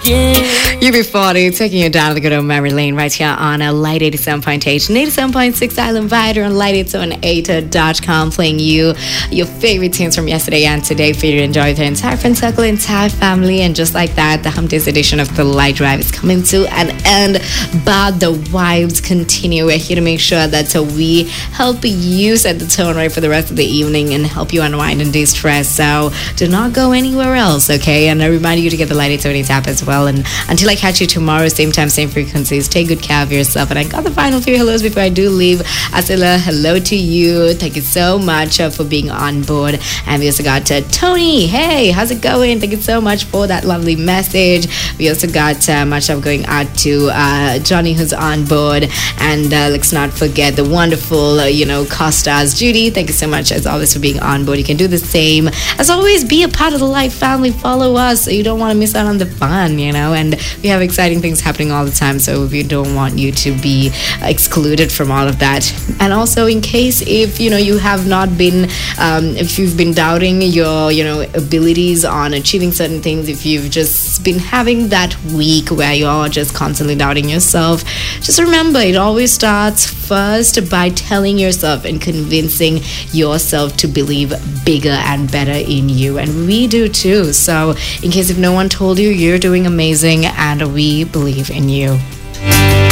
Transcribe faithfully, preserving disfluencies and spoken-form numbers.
U B forty taking you down the good old memory lane right here on a Light eighty-seven point eight and eighty-seven point six Island Vider on light eight seven eight dot com, playing you your favorite tunes from yesterday and today for you to enjoy with your entire friend circle, entire family. And just like that, the Hump Days edition of the Light Drive is coming to an end, but the vibes continue. We're here to make sure that uh, we help you set the tone right for the rest of the evening and help you unwind and de-stress. So do not go anywhere else, okay? And I remind you to get the Light eight seven eight app as well. And until I catch you tomorrow, same time, same frequencies, take good care of yourself. And I got the final few hellos before I do leave. I say hello to you. Thank you so much uh, for being on board. And we also got uh, Tony. Hey, how's it going? Thank you so much for that lovely message. We also got uh, much love going out to uh, Johnny, who's on board. And uh, let's not forget the wonderful, uh, you know, co-stars. Judy, thank you so much as always for being on board. You can do the same. As always, be a part of the Light family. Follow us so you don't want to miss out on the fun, you know. And we have exciting things happening all the time, so we don't want you to be excluded from all of that. And also, in case if you know you have not been um, if you've been doubting your you know abilities on achieving certain things, if you've just been having that week where you're just constantly doubting yourself, just remember it always starts first by telling yourself and convincing yourself to believe bigger and better in you. And we do too. So in case if no one told you, you're doing amazing and we believe in you.